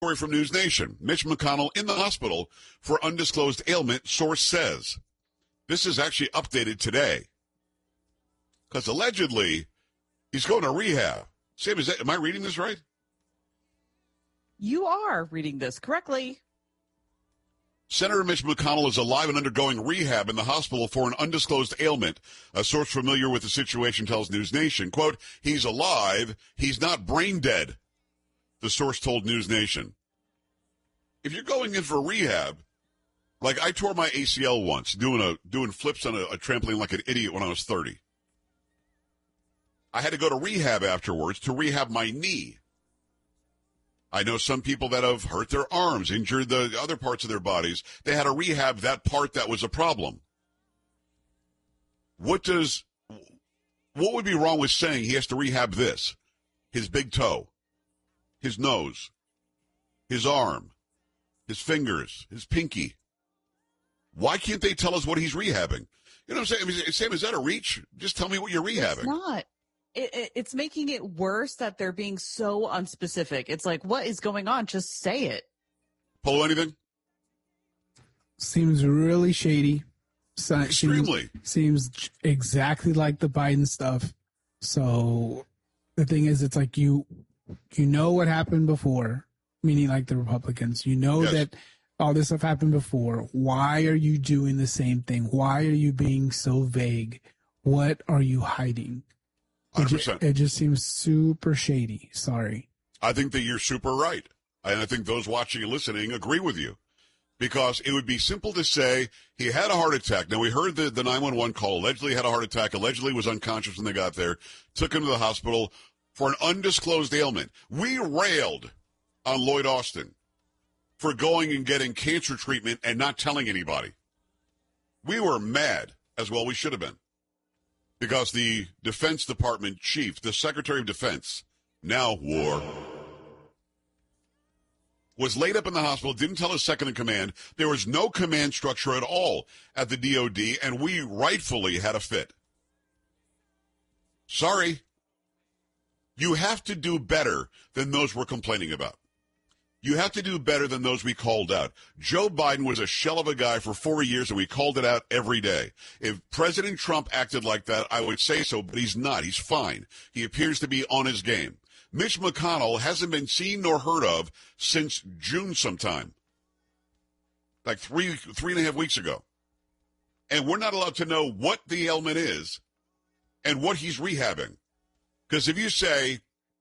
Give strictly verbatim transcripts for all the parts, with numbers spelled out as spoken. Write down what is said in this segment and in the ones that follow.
Story from News Nation. Mitch McConnell in the hospital for undisclosed ailment, source says. This is actually updated today. Because allegedly, he's going to rehab. Sam, is that, am I reading this right? You are reading this correctly. Senator Mitch McConnell is alive and undergoing rehab in the hospital for an undisclosed ailment. A source familiar with the situation tells News Nation, quote, he's alive, he's not brain dead. The source told News Nation. If you're going in for rehab, like I tore my A C L once doing a doing flips on a, a trampoline like an idiot when I was thirty. I had to go to rehab afterwards to rehab my knee. I know some people that have hurt their arms, injured the other parts of their bodies. They had to rehab that part that was a problem. What does, what would be wrong with saying he has to rehab this? His big toe, his nose, his arm, his fingers, his pinky. Why can't they tell us what he's rehabbing? You know what I'm saying? I mean, Sam, is that a reach? Just tell me what you're rehabbing. It's not. It, it, it's making it worse that they're being so unspecific. It's like, what is going on? Just say it. Polo, anything? Seems really shady. So, Extremely. Seems, seems exactly like the Biden stuff. So the thing is, it's like you, you know what happened before, meaning like the Republicans. You know yes. that all this stuff happened before. Why are you doing the same thing? Why are you being so vague? What are you hiding? It just, it just seems super shady. Sorry. I think that you're super right. And I think those watching and listening agree with you. Because it would be simple to say he had a heart attack. Now, we heard the, the nine one one call. Allegedly had a heart attack. Allegedly was unconscious when they got there. Took him to the hospital for an undisclosed ailment. We railed on Lloyd Austin for going and getting cancer treatment and not telling anybody. We were mad, as well we should have been. Because the Defense Department chief, the Secretary of Defense, now war, was laid up in the hospital, didn't tell his second in command. There was no command structure at all at the D O D, and we rightfully had a fit. Sorry. You have to do better than those we're complaining about. You have to do better than those we called out. Joe Biden was a shell of a guy for four years, and we called it out every day. If President Trump acted like that, I would say so, but he's not. He's fine. He appears to be on his game. Mitch McConnell hasn't been seen nor heard of since June sometime, like three, three and a half weeks ago. And we're not allowed to know what the ailment is and what he's rehabbing. Because if you say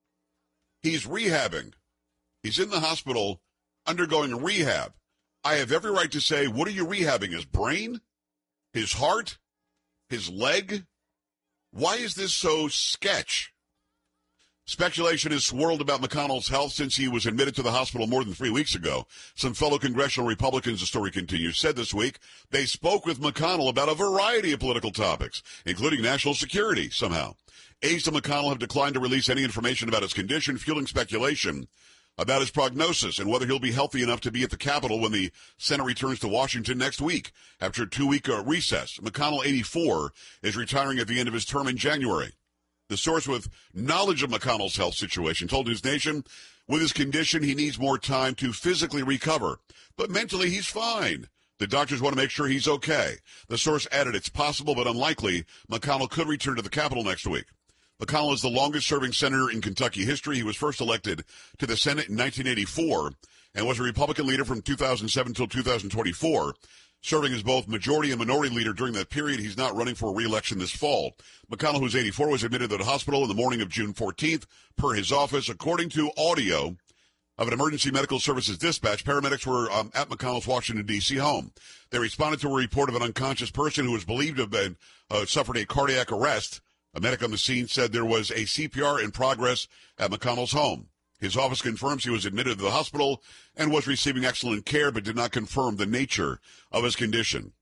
he's rehabbing, he's in the hospital undergoing rehab, I have every right to say, what are you rehabbing? His brain? His heart? His leg? Why is this so sketch? Speculation has swirled about McConnell's health since he was admitted to the hospital more than three weeks ago. Some fellow congressional Republicans, the story continues, said this week they spoke with McConnell about a variety of political topics, including national security, somehow. Aides to McConnell have declined to release any information about his condition, fueling speculation about his prognosis and whether he'll be healthy enough to be at the Capitol when the Senate returns to Washington next week after a two-week uh, recess. McConnell, eighty-four, is retiring at the end of his term in January. The source with knowledge of McConnell's health situation told News Nation, with his condition, he needs more time to physically recover. But mentally, he's fine. The doctors want to make sure he's okay. The source added, it's possible but unlikely McConnell could return to the Capitol next week. McConnell is the longest-serving senator in Kentucky history. He was first elected to the Senate in nineteen eighty-four and was a Republican leader from two thousand seven until two thousand twenty-four. Serving as both majority and minority leader during that period, he's not running for re-election this fall. McConnell, who's eighty-four, was admitted to the hospital in the morning of June fourteenth, per his office. According to audio of an emergency medical services dispatch, paramedics were um, at McConnell's Washington, D C home. They responded to a report of an unconscious person who was believed to have been, uh, suffered a cardiac arrest. A medic on the scene said there was a C P R in progress at McConnell's home. His office confirms he was admitted to the hospital and was receiving excellent care, but did not confirm the nature of his condition.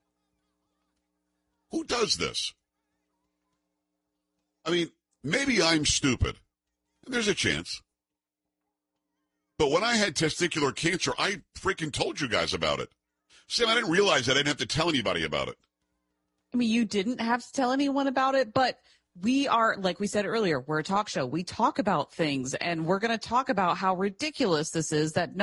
Who does this? I mean, maybe I'm stupid. There's a chance. But when I had testicular cancer, I freaking told you guys about it. Sam, I didn't realize that I didn't have to tell anybody about it. I mean, you didn't have to tell anyone about it, but we are, like we said earlier, we're a talk show. We talk about things, and we're going to talk about how ridiculous this is that no